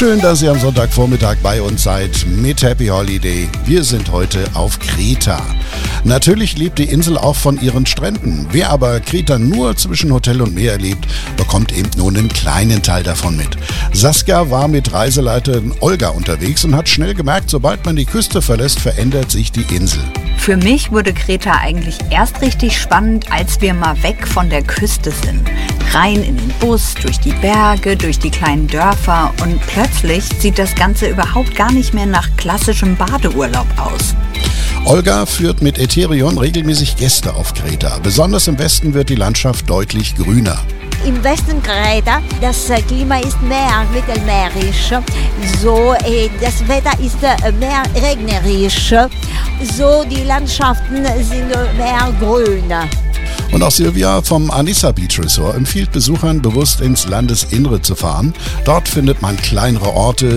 Schön, dass ihr am Sonntagvormittag bei uns seid mit Happy Holiday. Wir sind heute auf Kreta. Natürlich lebt die Insel auch von ihren Stränden. Wer aber Kreta nur zwischen Hotel und Meer erlebt, bekommt eben nur einen kleinen Teil davon mit. Saskia war mit Reiseleiterin Olga unterwegs und hat schnell gemerkt, sobald man die Küste verlässt, verändert sich die Insel. Für mich wurde Kreta eigentlich erst richtig spannend, als wir mal weg von der Küste sind. Rein in den Bus, durch die Berge, durch die kleinen Dörfer und plötzlich sieht das Ganze überhaupt gar nicht mehr nach klassischem Badeurlaub aus. Olga führt mit Eterion regelmäßig Gäste auf Kreta. Besonders im Westen wird die Landschaft deutlich grüner. Im Westen Kreta, das Klima ist mehr mittelmeerisch, das Wetter ist mehr regnerisch, die Landschaften sind mehr grün. Und auch Silvia vom Anissa Beach Resort empfiehlt Besuchern, bewusst ins Landesinnere zu fahren. Dort findet man kleinere Orte,